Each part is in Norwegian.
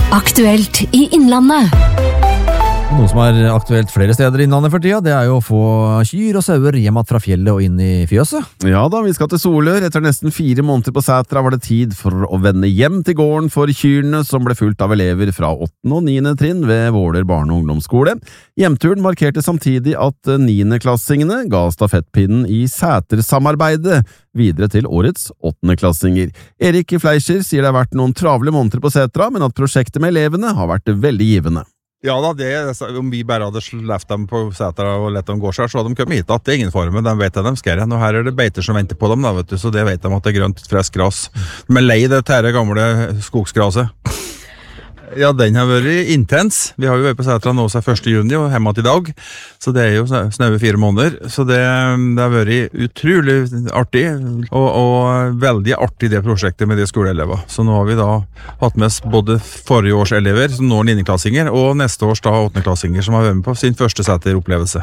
Aktuelt i Innlandet. Noe som aktuelt flere steder i Innlandet for tida, det jo å få kyr og sauer hjem fra fjellet og inn i fjøset. Ja da, vi skal til Solør. Etter nesten 4 måneder på Sætra var det tid for å vende hjem til gården for kyrne, som ble fulgt av elever fra 8. og 9. trinn ved Våler barne- og ungdomsskole. Hjemturen markerte samtidig at 9.-klassingene ga stafettpinnen i Sæter-samarbeidet videre til årets 8.-klassinger. Erik Fleischer sier det har vært noen travle måneder på Sætra, men at prosjektet med elevene har vært veldig givende. Ja da, om vi bare hadde sleft dem på Sætra og lett dem gå seg, så hadde de kommet hit at det ingen form, de vet at de skal igjen, og her det beiter som venter på dem da, vet du, så det vet de at det grønt, fresk gras. De lei det tære gamle skogsgraset. Ja, den har vært intens. Vi har jo vært på Sætra nå seg 1. juni og hjemme til i dag, så det jo snaue 4 måneder, så det har vært utrolig artig, og veldig artig det prosjektet med de skoleelever. Så nå har vi da hatt med oss både forrige års elever, som nå 9.-klassinger, og neste års da 8.-klassinger, som har vært med på sin første Sæter-opplevelse.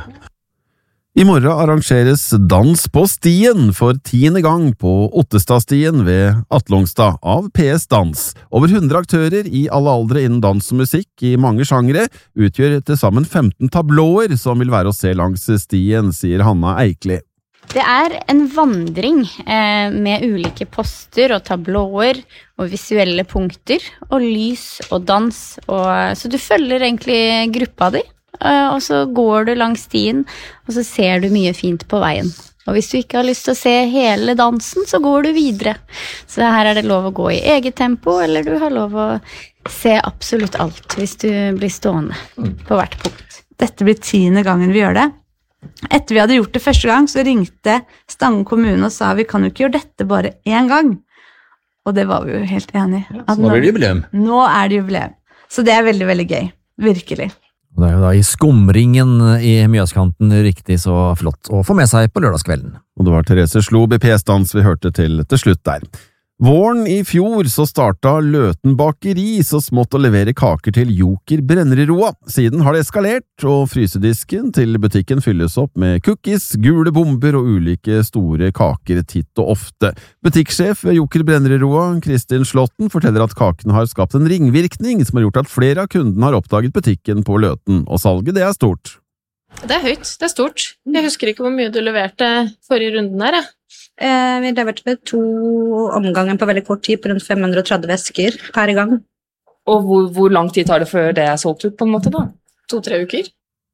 I morgen arrangeres Dans på stien for 10. gang på Ottestadstien ved Atlongstad av PS Dans. Over 100 aktører i alle aldre innen dans og musikk i mange sjangre utgjør til sammen 15 tablåer som vil være å se langs stien, sier Hanna Eikli. Det en vandring med ulike poster og tablåer og visuelle punkter og lys og dans, så du følger egentlig gruppa di. Og så går du langs stien, og så ser du mye fint på veien. Og hvis du ikke har lyst til å se hele dansen, så går du videre. Så her det lov å gå i eget tempo, eller du har lov å se absolutt alt hvis du blir stående på hvert punkt. Dette blir 10. gangen vi gjør det. Etter vi hadde gjort det første gang, så ringte Stange kommune og sa vi kan jo ikke gjøre dette bare 1 gang. Og det var vi jo helt enige i. Så nå blir det jubileum. Nå det jubileum. Så det veldig, veldig gøy. Virkelig. Det jo da i skumringen i Mjøskanten riktig så flott å få med seg på lørdagskvelden. Og det var Therese Slob i PS Dans vi hørte til slutt der. Våren i fjor så starta Løten bakeri så smått å levere kaker til Joker Brenneroa. Siden har det eskalert, og frysedisken til butikken fylles opp med cookies, gule bomber og ulike store kaker titt og ofte. Butikksjef ved Joker Brenneroa, Kristin Slåtten, forteller at kakene har skapt en ringvirkning som har gjort at flere av kundene har oppdaget butikken på Løten, og salget det stort. Det høyt, det stort. Jeg husker ikke hvor mye du leverte forrige runden her, Vi har vært ved 2 omganger på veldig kort tid, på rundt 530 vesker per gang. Og hvor lang tid tar det før det solgt ut på en måte da? 2-3 uker?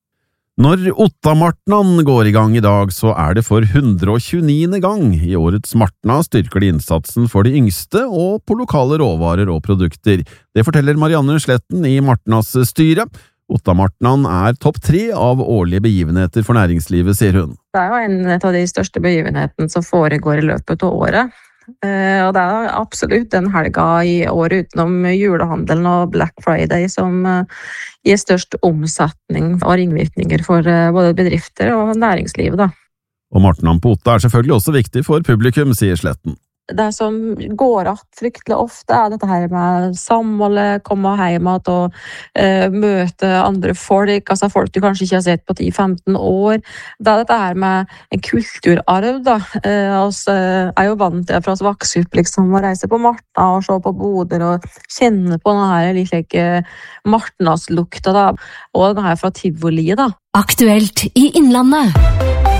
Når Ottamartnan går i gang i dag, så det for 129. gang. I årets Martna styrker de innsatsen for de yngste og på lokale råvarer og produkter. Det forteller Marianne Sletten i Martnas styre. Ottamartnan topp 3 av årlige begivenheter for næringslivet, sier hun. Det jo en av de største begivenhetene som foregår i løpet av året. Og det absolutt den helga i året utenom julehandelen og Black Friday som gir størst omsetning og ringvirkninger for både bedrifter og næringslivet. Da. Og Martnan på Otta selvfølgelig også viktig for publikum, sier Sletten. Det som går att fryktelig ofte dette her med samholdet, komme hjem og møte andre folk, altså folk du kanskje ikke har sett på 10-15 år. Det dette her med en kulturarv da. Vi jo vant til fra oss vokse opp liksom, å reise på Martna og se på boder og kjenne på denne like Martnas lukta da. Og denne her fra Tivoli da. Aktuelt i Innlandet.